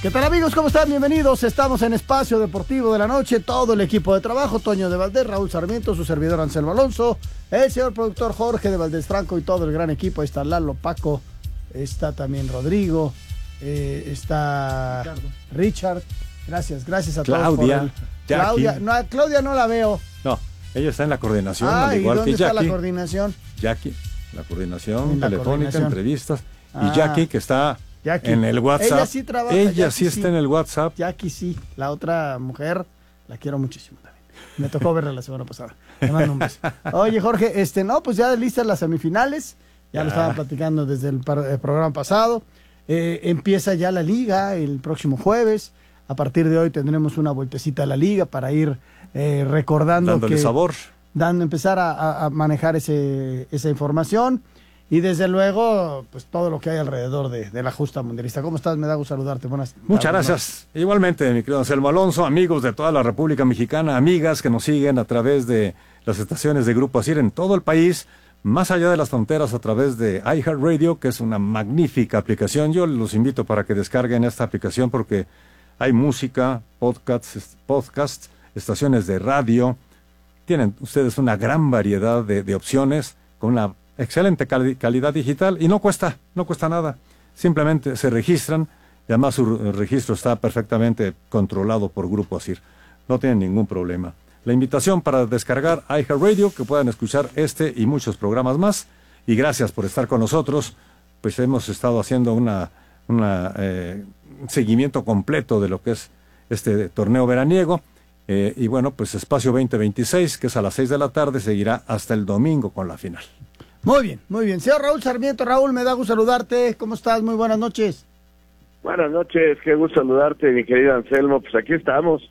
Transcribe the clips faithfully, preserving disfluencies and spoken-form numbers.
¿Qué tal, amigos? ¿Cómo están? Bienvenidos. Estamos en Espacio Deportivo de la Noche. Todo el equipo de trabajo, Toño de Valdés, Raúl Sarmiento, su servidor Anselmo Alonso, el señor productor Jorge de Valdés Franco y todo el gran equipo. Ahí está Lalo, Paco, está también Rodrigo, eh, está Ricardo. Richard. Gracias, gracias a Claudia, todos. Claudia, Claudia, no, Claudia no la veo. No, ella está en la coordinación, ah, al igual ¿y dónde que está Jackie. la coordinación? Jackie, la coordinación En la telefónica, coordinación. entrevistas. Ah. Y Jackie, que está Jackie. en el WhatsApp. Ella sí trabaja. Ella Jackie sí está sí. en el WhatsApp. Jackie sí. La otra mujer, la quiero muchísimo también. Me tocó verla la semana pasada. Le mando un beso. Oye, Jorge, este, no, pues ya listas las semifinales. Ya, ya. Lo estaban platicando desde el, par el programa pasado. Eh, empieza ya la liga el próximo jueves. A partir de hoy tendremos una vueltecita a la liga para ir eh, recordando. Dándole que, sabor. Dando, empezar a, a manejar ese, esa información. Y desde luego, pues todo lo que hay alrededor de, de la justa mundialista. ¿Cómo estás? Me da gusto saludarte. Buenas Muchas tardes, gracias. ¿No? Igualmente, mi querido Anselmo Alonso, amigos de toda la República Mexicana, amigas que nos siguen a través de las estaciones de Grupo Asir en todo el país, más allá de las fronteras a través de iHeartRadio, que es una magnífica aplicación. Yo los invito para que descarguen esta aplicación porque hay música, podcasts, podcasts, estaciones de radio. Tienen ustedes una gran variedad de, de opciones con una excelente cali calidad digital y no cuesta, no cuesta nada. Simplemente se registran y además su registro está perfectamente controlado por Grupo Asir. No tienen ningún problema. La invitación para descargar iHeartRadio, que puedan escuchar este y muchos programas más. Y gracias por estar con nosotros. Pues hemos estado haciendo una, una eh, seguimiento completo de lo que es este torneo veraniego. Eh, y bueno, pues Espacio veinte veintiséis, que es a las seis de la tarde, seguirá hasta el domingo con la final. Muy bien, muy bien. Señor Raúl Sarmiento, Raúl, me da gusto saludarte. ¿Cómo estás? Muy buenas noches. Buenas noches, qué gusto saludarte, mi querido Anselmo. Pues aquí estamos,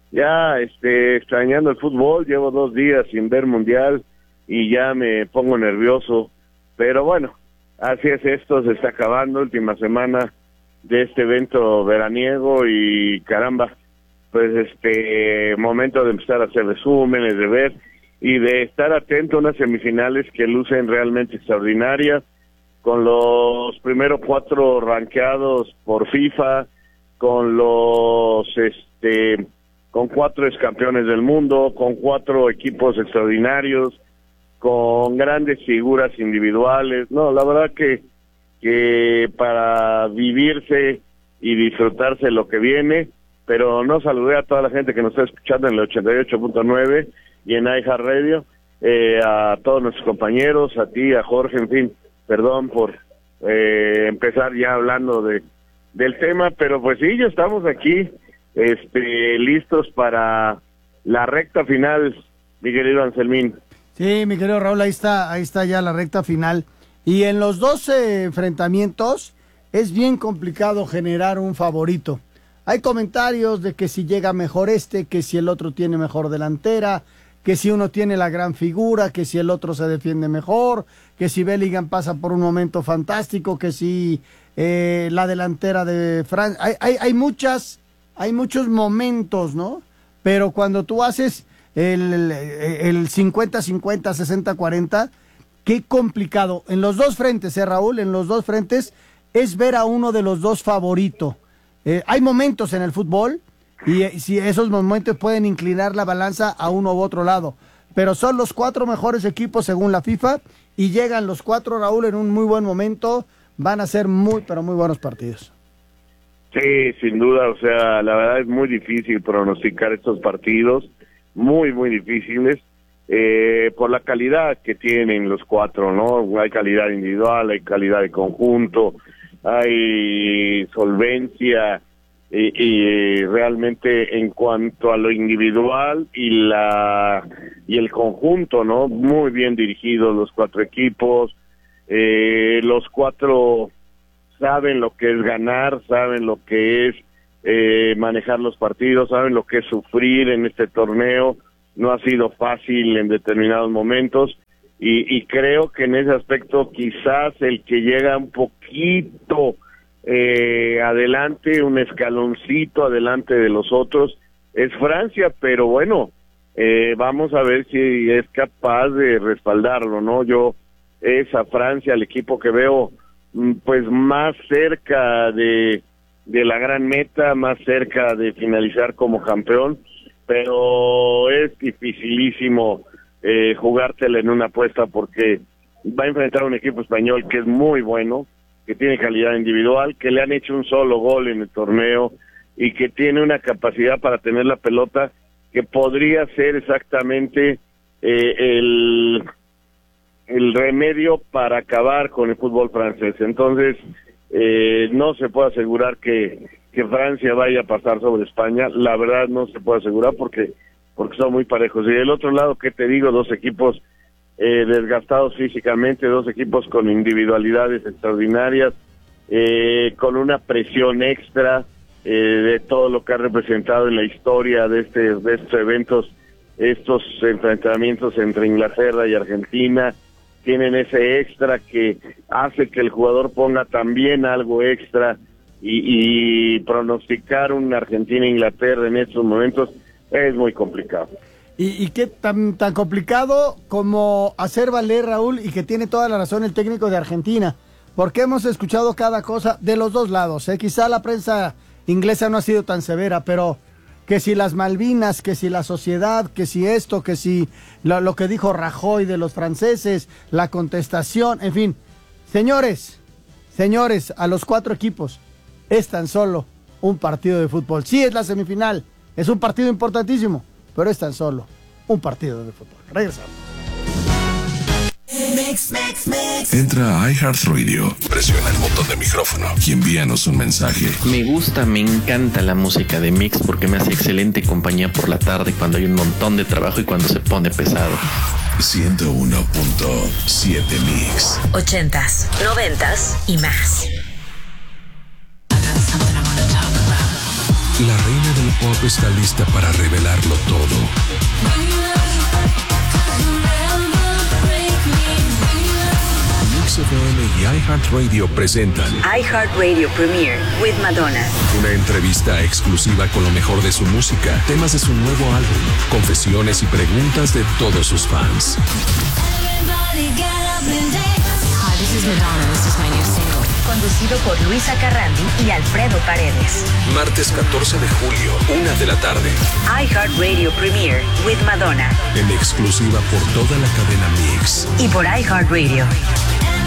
ya este, extrañando el fútbol. Llevo dos días sin ver mundial y ya me pongo nervioso. Pero bueno, así es esto, se está acabando, última semana de este evento veraniego y caramba, pues este, momento de empezar a hacer resúmenes, de ver y de estar atento a unas semifinales que lucen realmente extraordinarias, con los primeros cuatro rankeados por FIFA, con los, este, con cuatro excampeones del mundo, con cuatro equipos extraordinarios, con grandes figuras individuales. No, la verdad que, que para vivirse y disfrutarse lo que viene, pero no saludé a toda la gente que nos está escuchando en el ochenta y ocho punto nueve y en iHeartRadio, eh, a todos nuestros compañeros, a ti, a Jorge, en fin, perdón por eh, empezar ya hablando de del tema, pero pues sí, ya estamos aquí, este, listos para la recta final, mi querido Anselmín. Sí, mi querido Raúl, ahí está, ahí está ya la recta final. Y en los doce enfrentamientos es bien complicado generar un favorito. Hay comentarios de que si llega mejor este, que si el otro tiene mejor delantera, que si uno tiene la gran figura, que si el otro se defiende mejor, que si Bellingham pasa por un momento fantástico, que si eh, la delantera de Francia... Hay, hay, hay, muchas, hay muchos momentos, ¿no? Pero cuando tú haces el, el cincuenta cincuenta, sesenta cuarenta, qué complicado. En los dos frentes, ¿eh, Raúl? En los dos frentes es ver a uno de los dos favorito. Eh, hay momentos en el fútbol y eh, si esos momentos pueden inclinar la balanza a uno u otro lado, pero son los cuatro mejores equipos según la FIFA y llegan los cuatro, Raúl, en un muy buen momento. Van a ser muy, pero muy buenos partidos. Sí, sin duda, o sea, la verdad es muy difícil pronosticar estos partidos, muy, muy difíciles, eh, por la calidad que tienen los cuatro, ¿no? Hay calidad individual, hay calidad de conjunto, hay solvencia y, y realmente en cuanto a lo individual y la y el conjunto, ¿no? Muy bien dirigidos los cuatro equipos, eh, los cuatro saben lo que es ganar, saben lo que es eh, manejar los partidos, saben lo que es sufrir en este torneo. No ha sido fácil en determinados momentos. Y, y creo que en ese aspecto quizás el que llega un poquito eh, adelante, un escaloncito adelante de los otros, es Francia, pero bueno, eh, vamos a ver si es capaz de respaldarlo, ¿no? Yo es a Francia el equipo que veo pues más cerca de, de la gran meta, más cerca de finalizar como campeón, pero es dificilísimo eh, jugártela en una apuesta porque va a enfrentar a un equipo español que es muy bueno, que tiene calidad individual, que le han hecho un solo gol en el torneo y que tiene una capacidad para tener la pelota que podría ser exactamente eh, el, el remedio para acabar con el fútbol francés. Entonces, eh, no se puede asegurar que, que Francia vaya a pasar sobre España, la verdad no se puede asegurar porque, porque son muy parejos. Y del otro lado, ¿qué te digo? Dos equipos eh, desgastados físicamente, dos equipos con individualidades extraordinarias, eh, con una presión extra eh, de todo lo que ha representado en la historia de, este, de estos eventos, estos enfrentamientos entre Inglaterra y Argentina. Tienen ese extra que hace que el jugador ponga también algo extra y, y pronosticar un Argentina-Inglaterra en estos momentos es muy complicado. ¿Y, y qué tan, tan complicado como hacer valer, Raúl, y que tiene toda la razón el técnico de Argentina? Porque hemos escuchado cada cosa de los dos lados, ¿eh? Quizá la prensa inglesa no ha sido tan severa, pero que si las Malvinas, que si la sociedad, que si esto, que si lo, lo que dijo Rajoy de los franceses, la contestación, en fin. Señores, señores, a los cuatro equipos, es tan solo un partido de fútbol. Sí, es la semifinal, es un partido importantísimo, pero es tan solo un partido de fútbol. Regresamos. Mix, mix, mix. Entra a iHeartRadio, presiona el botón de micrófono y envíanos un mensaje. Me gusta, me encanta la música de Mix porque me hace excelente compañía por la tarde cuando hay un montón de trabajo y cuando se pone pesado. ciento uno punto siete Mix. Ochentas, noventas y más. La reina del pop está lista para revelarlo todo. Mix F M y iHeartRadio presentan iHeartRadio Premiere with Madonna. Una entrevista exclusiva con lo mejor de su música, temas de su nuevo álbum, confesiones y preguntas de todos sus fans. Hi, this is Madonna. This is my new single. Conducido por Luisa Carrandi y Alfredo Paredes. Martes catorce de julio, una de la tarde. iHeartRadio Premiere with Madonna. En exclusiva por toda la cadena Mix. Y por iHeartRadio.